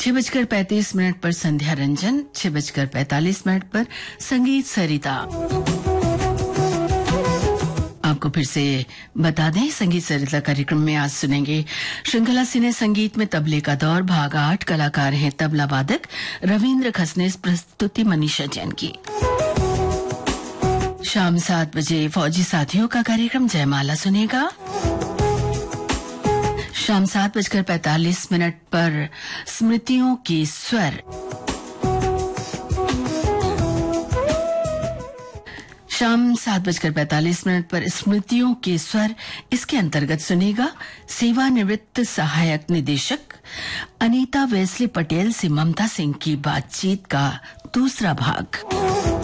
6:35 पर संध्या रंजन, 6:45 पर संगीत सरिता। आपको फिर से बता दें, संगीत सरिता कार्यक्रम में आज सुनेंगे श्रृंखला सिने संगीत में तबले का दौर भाग 8। कलाकार हैं तबला वादक रविंद्र खसनेस, प्रस्तुति मनीषा जैन की। शाम 7 बजे फौजी साथियों का कार्यक्रम जयमाला सुनेगा। शाम 7:45 पर स्मृतियों के स्वर। शाम 7:45 पर स्मृतियों के स्वर, इसके अंतर्गत सुनेगा सेवानिवृत्त सहायक निदेशक अनीता वेस्ली पटेल से ममता सिंह की बातचीत का दूसरा भाग।